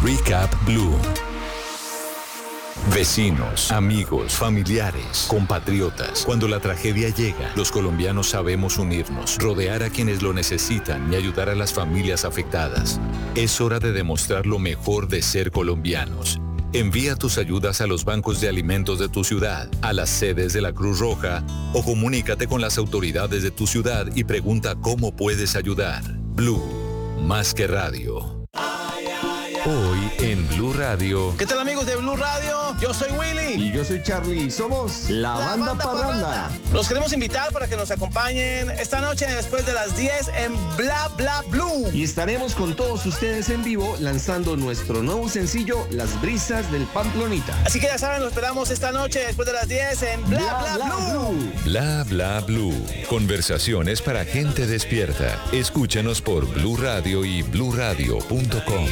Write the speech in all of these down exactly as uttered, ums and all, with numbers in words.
Recap Blue. Vecinos, amigos, familiares, compatriotas. Cuando la tragedia llega, los colombianos sabemos unirnos, rodear a quienes lo necesitan y ayudar a las familias afectadas. Es hora de demostrar lo mejor de ser colombianos. Envía tus ayudas a los bancos de alimentos de tu ciudad, a las sedes de la Cruz Roja o comunícate con las autoridades de tu ciudad y pregunta cómo puedes ayudar. Blue, más que radio. Hoy en Blue Radio. ¿Qué tal, amigos de Blue Radio? Yo soy Willy. Y yo soy Charlie. Somos la, la Banda, banda Parranda. Parranda. Los queremos invitar para que nos acompañen esta noche después de las diez en Bla Bla Blue. Y estaremos con todos ustedes en vivo lanzando nuestro nuevo sencillo, Las Brisas del Pamplonita. Así que ya saben, lo esperamos esta noche después de las diez en Bla Bla, Bla, Bla Blue. Blue. Bla Bla Blue. Conversaciones para gente despierta. Escúchanos por Blue Radio y blue radio punto com.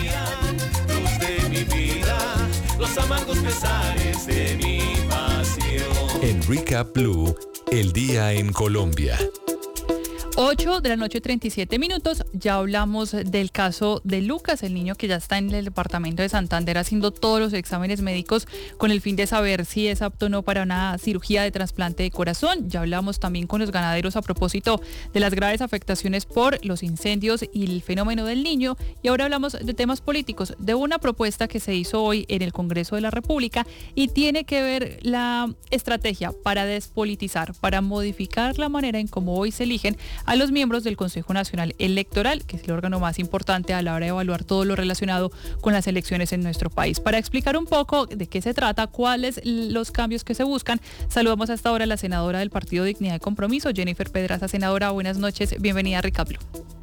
De mi vida, los amargos pesares de mi pasión. En Recap Blue, el día en Colombia. ocho de la noche, treinta y siete minutos. Ya hablamos del caso de Lucas, el niño que ya está en el departamento de Santander haciendo todos los exámenes médicos con el fin de saber si es apto o no para una cirugía de trasplante de corazón. Ya hablamos también con los ganaderos a propósito de las graves afectaciones por los incendios y el fenómeno del niño. Y ahora hablamos de temas políticos, de una propuesta que se hizo hoy en el Congreso de la República y tiene que ver la estrategia para despolitizar, para modificar la manera en cómo hoy se eligen a los miembros del Consejo Nacional Electoral, que es el órgano más importante a la hora de evaluar todo lo relacionado con las elecciones en nuestro país. Para explicar un poco de qué se trata, cuáles los cambios que se buscan, saludamos a esta hora a la senadora del Partido Dignidad y Compromiso, Jennifer Pedraza. Senadora, buenas noches, bienvenida a Recap Blue.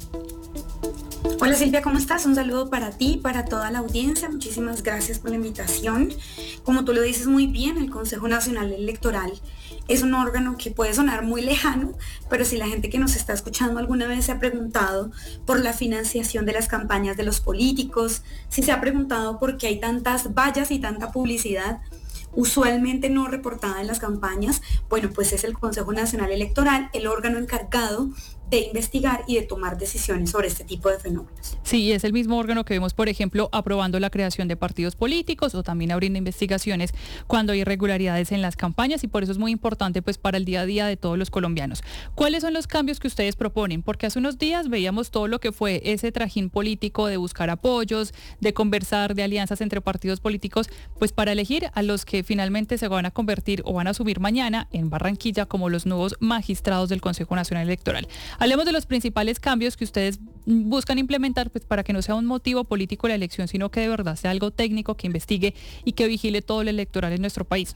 Hola Silvia, ¿cómo estás? Un saludo para ti, para toda la audiencia. Muchísimas gracias por la invitación. Como tú lo dices muy bien, el Consejo Nacional Electoral es un órgano que puede sonar muy lejano, pero si la gente que nos está escuchando alguna vez se ha preguntado por la financiación de las campañas de los políticos, si se ha preguntado por qué hay tantas vallas y tanta publicidad usualmente no reportada en las campañas, bueno, pues es el Consejo Nacional Electoral el órgano encargado de investigar y de tomar decisiones sobre este tipo de fenómenos. Sí, es el mismo órgano que vemos, por ejemplo, aprobando la creación de partidos políticos o también abriendo investigaciones cuando hay irregularidades en las campañas, y por eso es muy importante pues para el día a día de todos los colombianos. ¿Cuáles son los cambios que ustedes proponen? Porque hace unos días veíamos todo lo que fue ese trajín político de buscar apoyos, de conversar, de alianzas entre partidos políticos, pues para elegir a los que finalmente se van a convertir o van a asumir mañana en Barranquilla como los nuevos magistrados del Consejo Nacional Electoral. Hablemos de los principales cambios que ustedes buscan implementar pues, para que no sea un motivo político la elección, sino que de verdad sea algo técnico que investigue y que vigile todo lo electoral en nuestro país.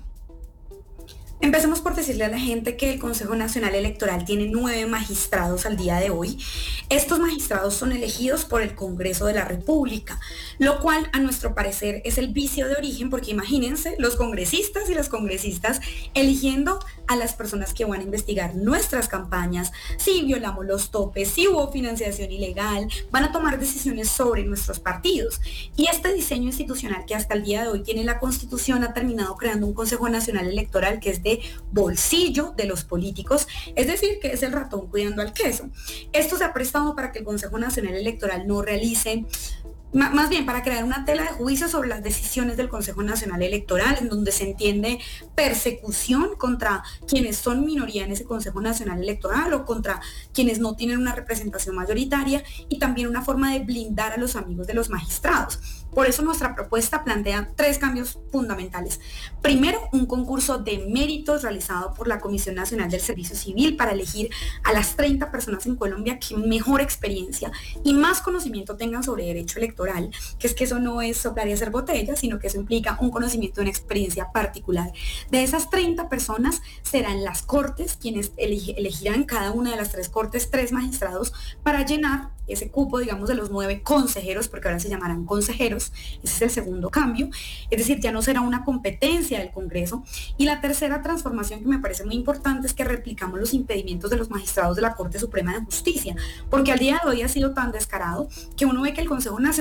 Empecemos por decirle a la gente que el Consejo Nacional Electoral tiene nueve magistrados al día de hoy. Estos magistrados son elegidos por el Congreso de la República, lo cual a nuestro parecer es el vicio de origen, porque imagínense los congresistas y las congresistas eligiendo a las personas que van a investigar nuestras campañas, si violamos los topes, si hubo financiación ilegal, van a tomar decisiones sobre nuestros partidos. Y este diseño institucional que hasta el día de hoy tiene la Constitución ha terminado creando un Consejo Nacional Electoral que es de bolsillo de los políticos, es decir, que es el ratón cuidando al queso. Esto se ha prestado para que el Consejo Nacional Electoral no realice, más bien para crear una tela de juicio sobre las decisiones del Consejo Nacional Electoral, en donde se entiende persecución contra quienes son minoría en ese Consejo Nacional Electoral o contra quienes no tienen una representación mayoritaria, y también una forma de blindar a los amigos de los magistrados. Por eso nuestra propuesta plantea tres cambios fundamentales. Primero, un concurso de méritos realizado por la Comisión Nacional del Servicio Civil para elegir a las treinta personas en Colombia que mejor experiencia y más conocimiento tengan sobre derecho electoral, que es que eso no es soplar y hacer botellas, sino que eso implica un conocimiento y una experiencia particular. De esas treinta personas serán las cortes quienes eleg- elegirán cada una de las tres cortes tres magistrados para llenar ese cupo, digamos, de los nueve consejeros, porque ahora se llamarán consejeros. Ese es el segundo cambio, es decir, ya no será una competencia del Congreso. Y la tercera transformación que me parece muy importante es que replicamos los impedimentos de los magistrados de la Corte Suprema de Justicia, porque al día de hoy ha sido tan descarado que uno ve que el Consejo Nacional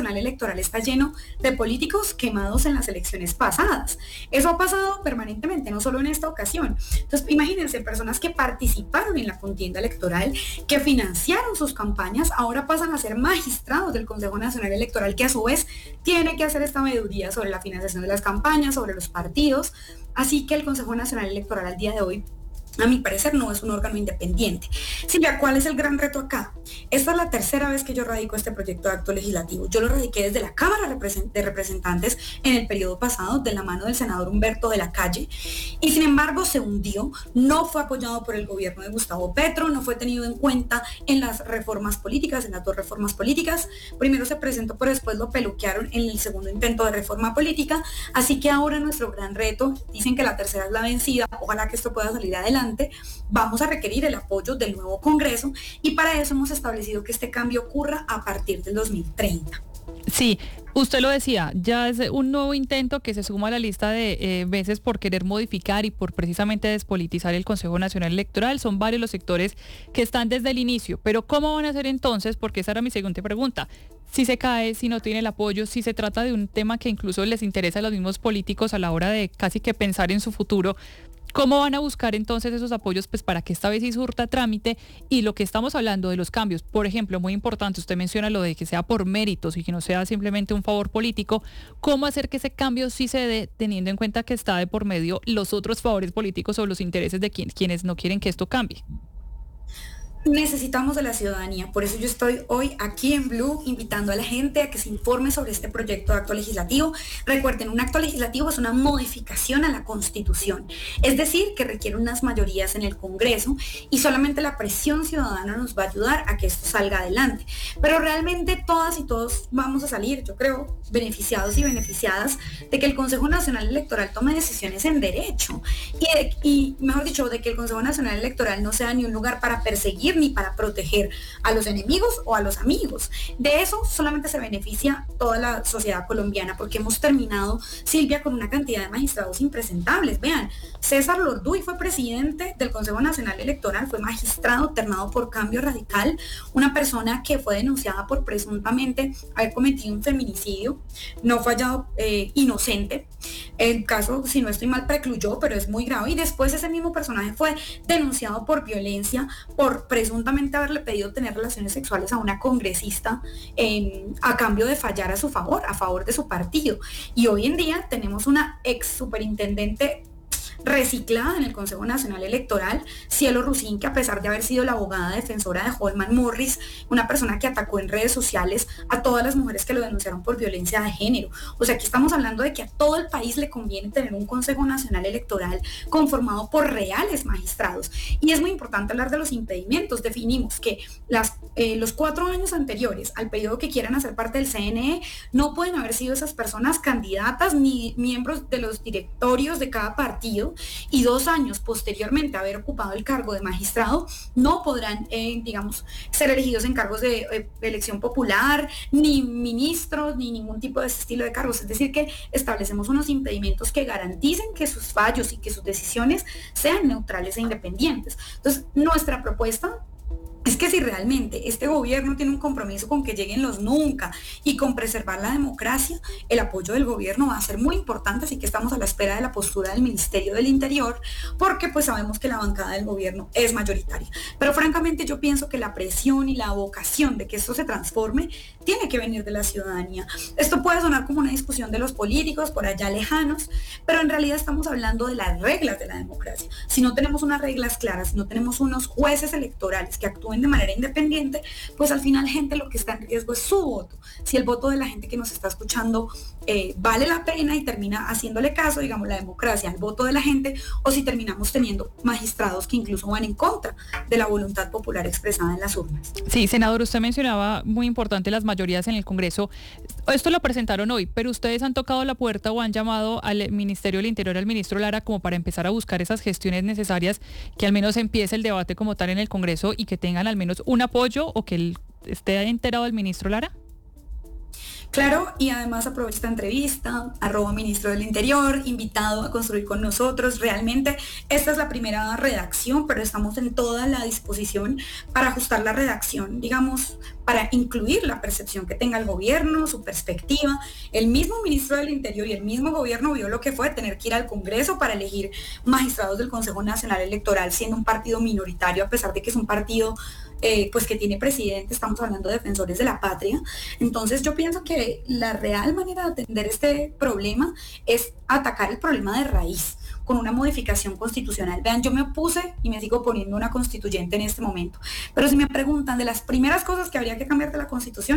Nacional Electoral está lleno de políticos quemados en las elecciones pasadas. Eso ha pasado permanentemente, no solo en esta ocasión. Entonces, imagínense, personas que participaron en la contienda electoral, que financiaron sus campañas, ahora pasan a ser magistrados del Consejo Nacional Electoral, que a su vez tiene que hacer esta veeduría sobre la financiación de las campañas, sobre los partidos. Así que el Consejo Nacional Electoral al día de hoy, a mi parecer, no es un órgano independiente. Silvia, ¿cuál es el gran reto acá? Esta es la tercera vez que yo radico este proyecto de acto legislativo. Yo lo radiqué desde la Cámara de Representantes en el periodo pasado, de la mano del senador Humberto de la Calle, y sin embargo se hundió, no fue apoyado por el gobierno de Gustavo Petro, no fue tenido en cuenta en las reformas políticas, en las dos reformas políticas. Primero se presentó, pero después lo peluquearon en el segundo intento de reforma política. Así que ahora nuestro gran reto, dicen que la tercera es la vencida, ojalá que esto pueda salir adelante. Vamos a requerir el apoyo del nuevo Congreso y para eso hemos establecido que este cambio ocurra a partir del dos mil treinta. Sí, usted lo decía, ya es un nuevo intento que se suma a la lista de eh, veces por querer modificar y por precisamente despolitizar el Consejo Nacional Electoral. Son varios los sectores que están desde el inicio, pero ¿cómo van a hacer entonces? Porque esa era mi segunda pregunta. Si se cae, si no tiene el apoyo, si se trata de un tema que incluso les interesa a los mismos políticos a la hora de casi que pensar en su futuro, ¿cómo van a buscar entonces esos apoyos pues para que esta vez sí surta trámite? Y lo que estamos hablando de los cambios, por ejemplo, muy importante, usted menciona lo de que sea por méritos y que no sea simplemente un favor político, ¿cómo hacer que ese cambio sí se dé teniendo en cuenta que está de por medio los otros favores políticos o los intereses de quien, quienes no quieren que esto cambie? Necesitamos de la ciudadanía, por eso yo estoy hoy aquí en Blue invitando a la gente a que se informe sobre este proyecto de acto legislativo. Recuerden, un acto legislativo es una modificación a la Constitución, es decir, que requiere unas mayorías en el Congreso y solamente la presión ciudadana nos va a ayudar a que esto salga adelante. Pero realmente todas y todos vamos a salir, yo creo, beneficiados y beneficiadas de que el Consejo Nacional Electoral tome decisiones en derecho y, de, y mejor dicho, de que el Consejo Nacional Electoral no sea ni un lugar para perseguir ni para proteger a los enemigos o a los amigos. De eso solamente se beneficia toda la sociedad colombiana, porque hemos terminado, Silvia, con una cantidad de magistrados impresentables. Vean, César Lorduy fue presidente del Consejo Nacional Electoral, fue magistrado ternado por Cambio Radical, una persona que fue denunciada por presuntamente haber cometido un feminicidio, no fue hallado eh, inocente. El caso, si no estoy mal, precluyó, pero es muy grave, y después ese mismo personaje fue denunciado por violencia, por presuntamente haberle pedido tener relaciones sexuales a una congresista eh, a cambio de fallar a su favor, a favor de su partido. Y hoy en día tenemos una ex superintendente reciclada en el Consejo Nacional Electoral, Cielo Rusín, que a pesar de haber sido la abogada defensora de Holman Morris, una persona que atacó en redes sociales a todas las mujeres que lo denunciaron por violencia de género. O sea, aquí estamos hablando de que a todo el país le conviene tener un Consejo Nacional Electoral conformado por reales magistrados. Y es muy importante hablar de los impedimentos. Definimos que las, eh, los cuatro años anteriores al periodo que quieran hacer parte del C N E no pueden haber sido esas personas candidatas ni miembros de los directorios de cada partido, y dos años posteriormente haber ocupado el cargo de magistrado no podrán, eh, digamos, ser elegidos en cargos de eh, elección popular, ni ministros, ni ningún tipo de ese estilo de cargos. Es decir, que establecemos unos impedimentos que garanticen que sus fallos y que sus decisiones sean neutrales e independientes. Entonces, nuestra propuesta es que si realmente este gobierno tiene un compromiso con que lleguen los nunca y con preservar la democracia, el apoyo del gobierno va a ser muy importante, así que estamos a la espera de la postura del Ministerio del Interior, porque pues sabemos que la bancada del gobierno es mayoritaria. Pero francamente yo pienso que la presión y la vocación de que esto se transforme tiene que venir de la ciudadanía. Esto puede sonar como una discusión de los políticos por allá lejanos, pero en realidad estamos hablando de las reglas de la democracia. Si no tenemos unas reglas claras, si no tenemos unos jueces electorales que actúen de manera independiente, pues al final, gente, lo que está en riesgo es su voto. Si el voto de la gente que nos está escuchando eh, vale la pena y termina haciéndole caso, digamos, la democracia al voto de la gente, o si terminamos teniendo magistrados que incluso van en contra de la voluntad popular expresada en las urnas. Sí, senador, usted mencionaba muy importante las mayorías en el Congreso. Esto lo presentaron hoy, pero ustedes han tocado la puerta o han llamado al Ministerio del Interior, al ministro Lara, como para empezar a buscar esas gestiones necesarias, que al menos empiece el debate como tal en el Congreso y que tengan al menos un apoyo, o que él esté enterado del ministro Lara. Claro, y además aprovecho esta entrevista, arroba ministro del Interior, invitado a construir con nosotros. Realmente esta es la primera redacción, pero estamos en toda la disposición para ajustar la redacción, digamos, para incluir la percepción que tenga el gobierno, su perspectiva. El mismo ministro del Interior y el mismo gobierno vio lo que fue tener que ir al Congreso para elegir magistrados del Consejo Nacional Electoral, siendo un partido minoritario, a pesar de que es un partido Eh, pues que tiene presidente, estamos hablando de defensores de la patria. Entonces yo pienso que la real manera de atender este problema es atacar el problema de raíz con una modificación constitucional. Vean, yo me opuse y me sigo poniendo una constituyente en este momento, pero si me preguntan de las primeras cosas que habría que cambiar de la Constitución,